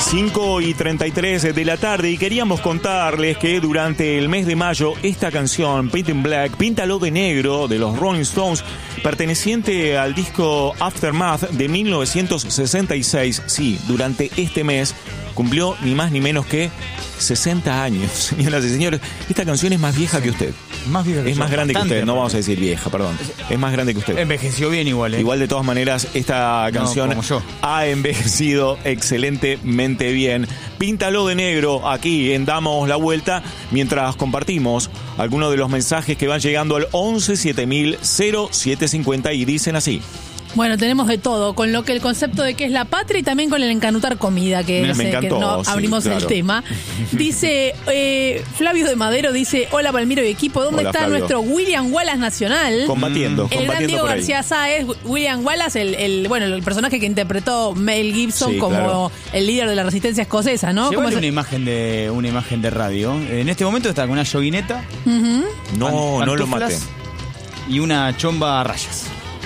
5:33 de la tarde y queríamos contarles que durante el mes de mayo esta canción, Paint in Black, Píntalo de Negro, de los Rolling Stones, perteneciente al disco Aftermath de 1966, sí, durante este mes cumplió ni más ni menos que 60 años. Señoras y señores, esta canción es más vieja que usted. Más vieja que es más grande que usted, no vamos a decir vieja, perdón. Es más grande que usted. Envejeció bien igual, ¿eh? Igual de todas maneras, esta canción ha envejecido excelentemente bien. Píntalo de negro aquí en Damos la Vuelta, mientras compartimos algunos de los mensajes que van llegando al 11 7000 0750 y dicen así. Bueno, tenemos de todo, con lo que el concepto de qué es la patria y también con el encanutar comida, que no sé, que no abrimos el tema. Dice, Flavio de Madero dice, hola Palmiro y equipo, ¿dónde está Flavio? Nuestro William Wallace nacional? Combatiendo el gran Diego García Sáez, William Wallace, el personaje que interpretó Mel Gibson como el líder de la resistencia escocesa, ¿no? Llévale una imagen de radio. En este momento está con una yoguineta. No lo maté. Y una chomba a rayas.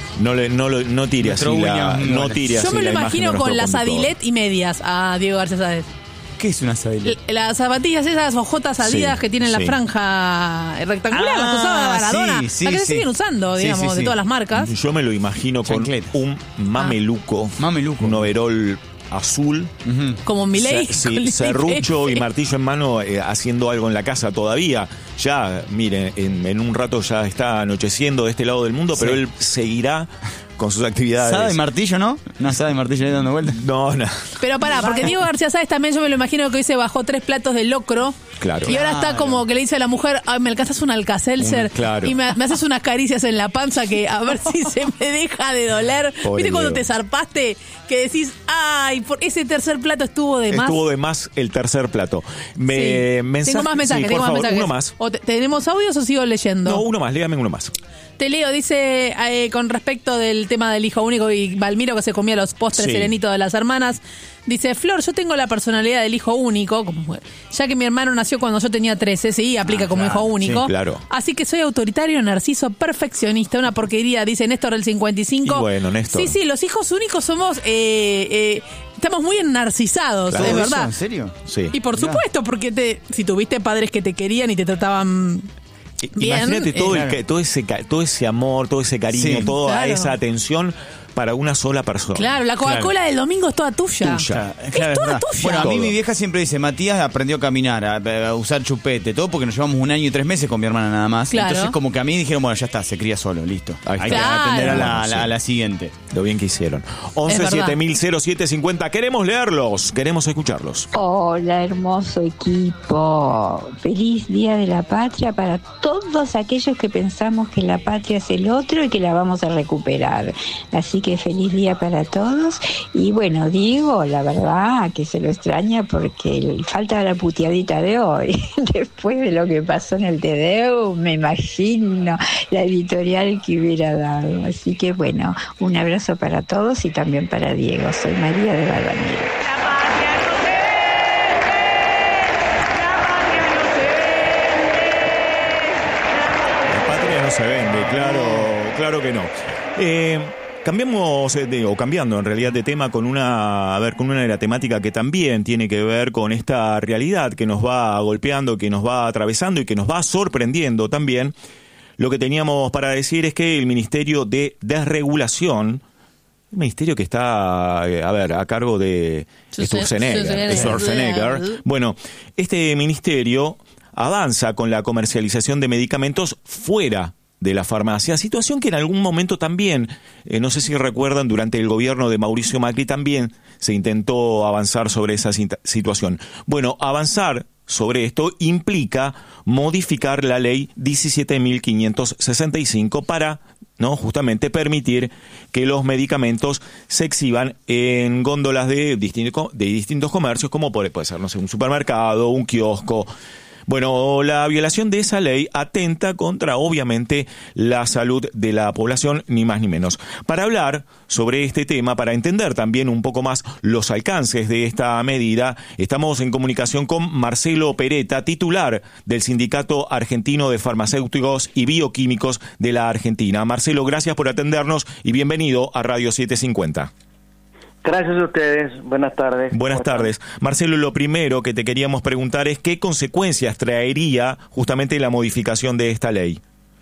No tire así no tire así. Yo me lo imagino con la sadilet y medias a Diego García Sáez. ¿Qué es una sadilet? Las zapatillas esas ojotas adidas que tienen la franja rectangular, las que usaba Maradona, las que se siguen usando, digamos, de todas las marcas. Yo me lo imagino con un mameluco, un overol azul, como Milei, serrucho y martillo en mano, haciendo algo en la casa todavía. Ya, miren, en un rato ya está anocheciendo de este lado del mundo, pero él seguirá con sus actividades. ¿Asada y martillo, no? ¿Una asada y martillo ahí dando vueltas? No. Pero pará, porque Diego García Sáez también yo me lo imagino que hoy se bajó 3 platos de locro. Claro. Y ahora está como que le dice a la mujer, me alcanzas un Alka-Seltzer y me haces unas caricias en la panza que a ver si se me deja de doler. Pobre ¿Viste cuando Diego. te zarpaste? Que decís, ay, por ese tercer plato estuvo de más. Estuvo de más el tercer plato. Tengo más mensajes, por favor, mensajes. Uno más. ¿Tenemos audios o sigo leyendo? No, uno más, léame uno más. Te leo, dice, con respecto del tema del hijo único y Balmiro que se comía los postres serenitos de las hermanas, dice, Flor, yo tengo la personalidad del hijo único, ya que mi hermano nació cuando yo tenía 13, sí, aplica como hijo único. Sí, claro. Así que soy autoritario, narciso, perfeccionista, una porquería, dice Néstor del 55. Y bueno, Néstor. Sí, los hijos únicos somos... estamos muy narcisados, claro. ¿Es verdad? ¿En serio? Sí. Y por supuesto, porque si tuviste padres que te querían y te trataban... bien, imagínate todo ese amor, todo ese cariño, toda esa atención para una sola persona. Claro, la Coca-Cola del domingo es toda tuya. Es toda tuya. Bueno, a mí mi vieja siempre dice, Matías aprendió a caminar, a usar chupete, todo porque nos llevamos 1 año y 3 meses con mi hermana nada más. Claro. Entonces como que a mí dijeron, bueno, ya está, se cría solo, listo. Hay que atender a la siguiente. Lo bien que hicieron. 11 7000 0750, queremos leerlos, queremos escucharlos. Hola, hermoso equipo. Feliz Día de la Patria para todos aquellos que pensamos que la patria es el otro y que la vamos a recuperar. Así que feliz día para todos. Y bueno, Diego, la verdad que se lo extraña porque falta la puteadita de hoy. Después de lo que pasó en el TDU, me imagino la editorial que hubiera dado. Así que bueno, un abrazo para todos y también para Diego. Soy María de Balvanera. Se vende, claro que no. Cambiando en realidad de tema con una de la temática que también tiene que ver con esta realidad que nos va golpeando, que nos va atravesando y que nos va sorprendiendo también. Lo que teníamos para decir es que el Ministerio de Desregulación, el ministerio que está, a cargo de Schwarzenegger. Bueno, este ministerio avanza con la comercialización de medicamentos fuera de la farmacia, situación que en algún momento también, no sé si recuerdan, durante el gobierno de Mauricio Macri también se intentó avanzar sobre esa situación. Bueno, avanzar sobre esto implica modificar la ley 17.565 para justamente permitir que los medicamentos se exhiban en góndolas de distintos comercios, como puede ser, un supermercado, un kiosco. Bueno, la violación de esa ley atenta contra, obviamente, la salud de la población, ni más ni menos. Para hablar sobre este tema, para entender también un poco más los alcances de esta medida, estamos en comunicación con Marcelo Peretta, titular del Sindicato Argentino de Farmacéuticos y Bioquímicos de la Argentina. Marcelo, gracias por atendernos y bienvenido a Radio 750. Gracias a ustedes. Buenas tardes. Buenas tardes. Marcelo, lo primero que te queríamos preguntar es qué consecuencias traería justamente la modificación de esta ley.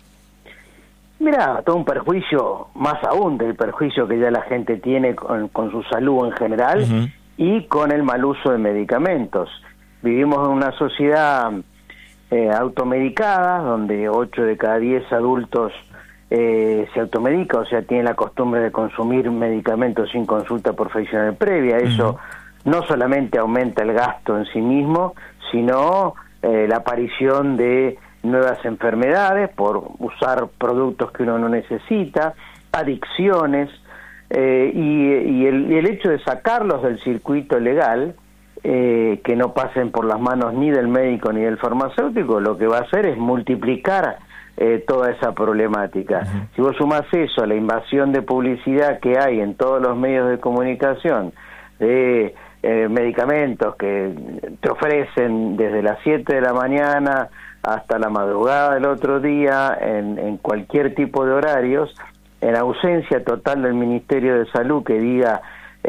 Mira, todo un perjuicio, más aún del perjuicio que ya la gente tiene con su salud en general y con el mal uso de medicamentos. Vivimos en una sociedad automedicada, donde 8 de cada 10 adultos se automedica, o sea, tiene la costumbre de consumir medicamentos sin consulta profesional previa. Eso no solamente aumenta el gasto en sí mismo, sino la aparición de nuevas enfermedades por usar productos que uno no necesita, adicciones, y el hecho de sacarlos del circuito legal, que no pasen por las manos ni del médico ni del farmacéutico, lo que va a hacer es multiplicar toda esa problemática. Si vos sumás eso a la invasión de publicidad que hay en todos los medios de comunicación de medicamentos que te ofrecen desde las 7 de la mañana hasta la madrugada del otro día, en cualquier tipo de horarios, en ausencia total del Ministerio de Salud que diga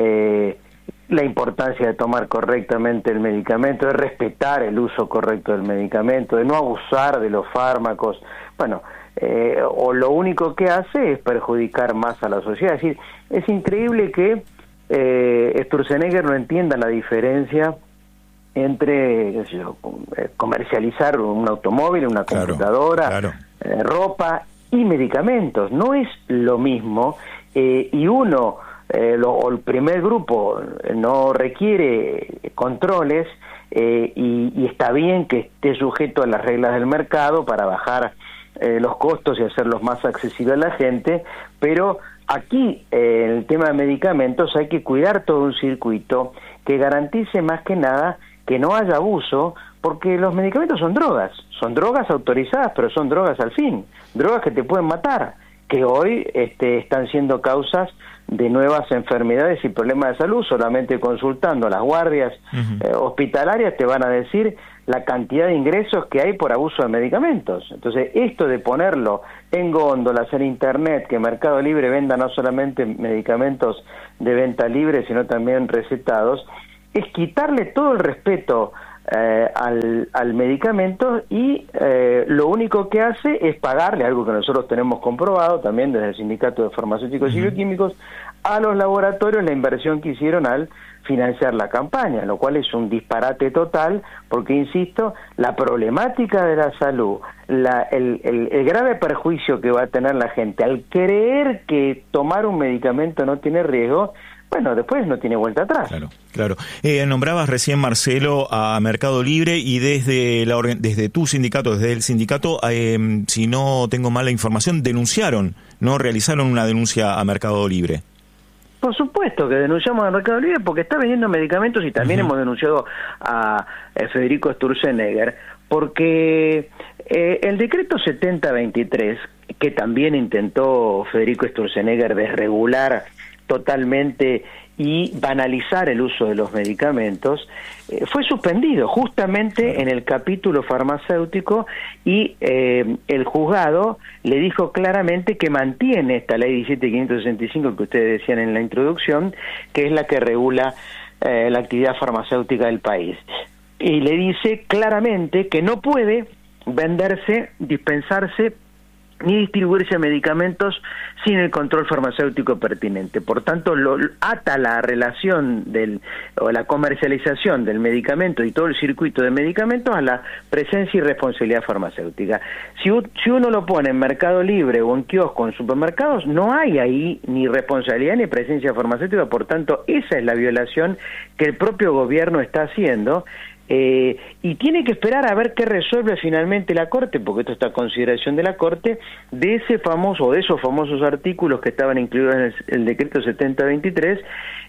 la importancia de tomar correctamente el medicamento, de respetar el uso correcto del medicamento, de no abusar de los fármacos, bueno, o lo único que hace es perjudicar más a la sociedad. Es decir, es increíble que Sturzenegger no entienda la diferencia entre, qué sé yo, comercializar un automóvil, una computadora, ropa y medicamentos. No es lo mismo, y uno, o el primer grupo, no requiere controles, y está bien que esté sujeto a las reglas del mercado para bajar los costos y hacerlos más accesibles a la gente, pero aquí, en el tema de medicamentos, hay que cuidar todo un circuito que garantice más que nada que no haya abuso, porque los medicamentos son drogas autorizadas, pero son drogas al fin, drogas que te pueden matar, que hoy están siendo causas de nuevas enfermedades y problemas de salud. Solamente consultando a las guardias hospitalarias te van a decir la cantidad de ingresos que hay por abuso de medicamentos. Entonces, esto de ponerlo en góndolas, en internet, que Mercado Libre venda no solamente medicamentos de venta libre, sino también recetados, es quitarle todo el respeto al medicamento, y lo único que hace es pagarle, algo que nosotros tenemos comprobado también desde el Sindicato de Farmacéuticos y Bioquímicos, a los laboratorios la inversión que hicieron al financiar la campaña, lo cual es un disparate total, porque, insisto, la problemática de la salud, el grave perjuicio que va a tener la gente al creer que tomar un medicamento no tiene riesgo, bueno, después no tiene vuelta atrás. Claro. Nombrabas recién, Marcelo, a Mercado Libre, y desde tu sindicato, desde el sindicato, si no tengo mala información, realizaron una denuncia a Mercado Libre. Por supuesto que denunciamos a Mercado Libre porque está vendiendo medicamentos, y también hemos denunciado a Federico Sturzenegger porque el decreto 7023, que también intentó Federico Sturzenegger desregular totalmente y banalizar el uso de los medicamentos, fue suspendido justamente en el capítulo farmacéutico, y el juzgado le dijo claramente que mantiene esta ley 17.565 que ustedes decían en la introducción, que es la que regula la actividad farmacéutica del país, y le dice claramente que no puede venderse, dispensarse ni distribuirse medicamentos sin el control farmacéutico pertinente. Por tanto, ata la relación o la comercialización del medicamento y todo el circuito de medicamentos a la presencia y responsabilidad farmacéutica. Si uno lo pone en Mercado Libre o en kiosco o en supermercados, no hay ahí ni responsabilidad ni presencia farmacéutica. Por tanto, esa es la violación que el propio gobierno está haciendo, y tiene que esperar a ver qué resuelve finalmente la Corte, porque esto está a consideración de la Corte, de esos famosos artículos que estaban incluidos en el decreto 7023,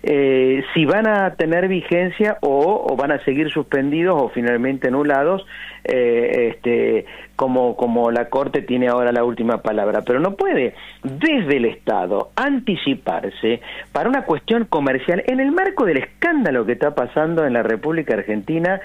si van a tener vigencia o van a seguir suspendidos o finalmente anulados, como la Corte tiene ahora la última palabra. Pero no puede desde el Estado anticiparse para una cuestión comercial en el marco del escándalo que está pasando en la República Argentina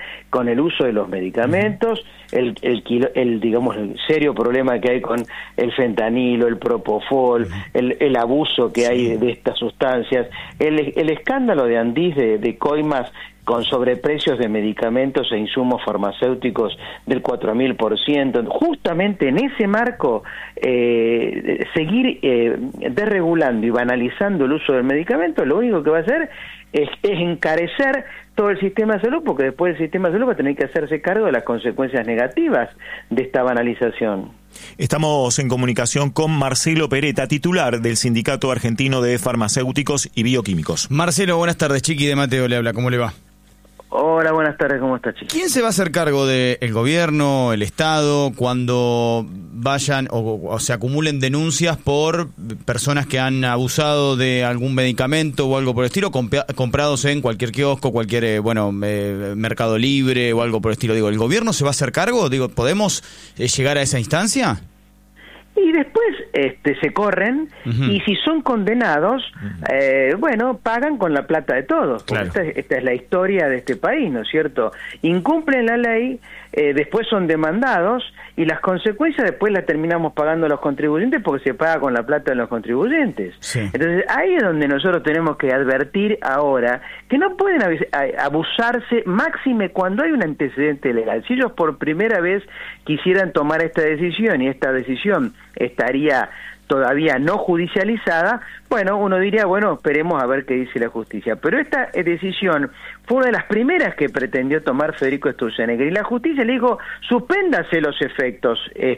con el uso de los medicamentos, digamos, el serio problema que hay con el fentanilo, el propofol, el abuso que hay de estas sustancias, el escándalo de Andís de coimas con sobreprecios de medicamentos e insumos farmacéuticos del 4000%. Justamente en ese marco, seguir desregulando y banalizando el uso del medicamento, lo único que va a hacer es encarecer todo el sistema de salud, porque después el sistema de salud va a tener que hacerse cargo de las consecuencias negativas de esta banalización. Estamos en comunicación con Marcelo Peretta, titular del Sindicato Argentino de Farmacéuticos y Bioquímicos. Marcelo, buenas tardes. Chiqui de Mateo le habla. ¿Cómo le va? Hola, buenas tardes, ¿cómo está, Chiqui? ¿Quién se va a hacer cargo del gobierno, el Estado, cuando vayan o se acumulen denuncias por personas que han abusado de algún medicamento o algo por el estilo, comprados en cualquier kiosco, cualquier Mercado Libre o algo por el estilo? Digo, ¿el gobierno se va a hacer cargo? Digo, ¿podemos llegar a esa instancia? Y después se corren, y si son condenados, pagan con la plata de todos. Porque Claro. esta es la historia de este país, ¿no es cierto? Incumplen la ley, después son demandados, y las consecuencias después las terminamos pagando los contribuyentes, porque se paga con la plata de los contribuyentes. Sí. Entonces ahí es donde nosotros tenemos que advertir ahora que no pueden abusarse, máxime cuando hay un antecedente legal. Si ellos por primera vez quisieran tomar esta decisión, y esta decisión estaría todavía no judicializada, bueno, uno diría, bueno, esperemos a ver qué dice la justicia. Pero esta decisión fue una de las primeras que pretendió tomar Federico Sturzenegger, y la justicia le dijo, suspéndase los efectos,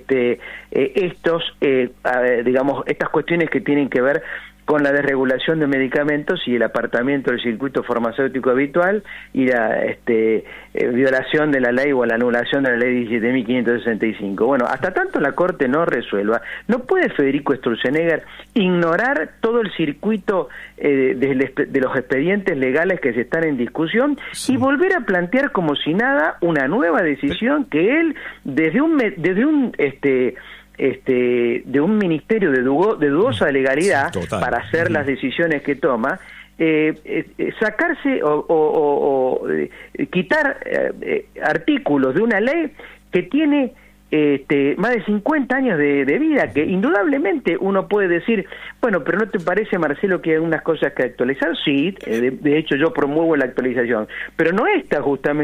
digamos, estas cuestiones que tienen que ver con la desregulación de medicamentos y el apartamiento del circuito farmacéutico habitual y la violación de la ley o la anulación de la ley 17.565. Bueno, hasta tanto la Corte no resuelva, no puede Federico Sturzenegger ignorar todo el circuito de los expedientes legales que se están en discusión, y volver a plantear como si nada una nueva decisión que él, desde un ministerio de dudosa legalidad, Sí, total, para hacer las decisiones que toma, sacarse o quitar artículos de una ley que tiene más de 50 años de vida, que indudablemente uno puede decir, bueno, pero ¿no te parece, Marcelo, que hay unas cosas que actualizar? Sí, de hecho yo promuevo la actualización, pero no esta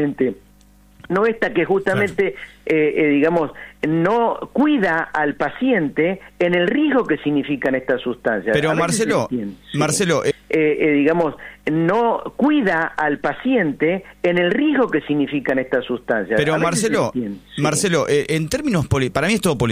que justamente, digamos, no cuida al paciente en el riesgo que significan estas sustancias. Pero Marcelo, digamos, no cuida al paciente en el riesgo que significan estas sustancias. Pero Marcelo, en términos para mí es todo político.